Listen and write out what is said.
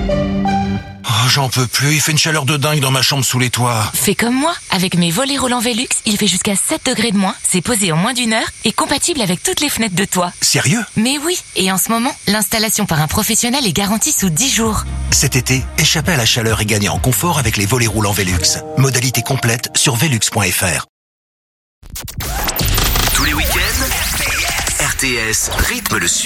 Oh, j'en peux plus, il fait une chaleur de dingue dans ma chambre sous les toits. Fais comme moi, avec mes volets roulants Velux, il fait jusqu'à 7 degrés de moins, c'est posé en moins d'1 heure et compatible avec toutes les fenêtres de toit. Sérieux? Mais oui, et en ce moment, l'installation par un professionnel est garantie sous 10 jours. Cet été, échappez à la chaleur et gagnez en confort avec les volets roulants Velux. Modalité complète sur velux.fr. Tous les week-ends, RTS rythme le sud.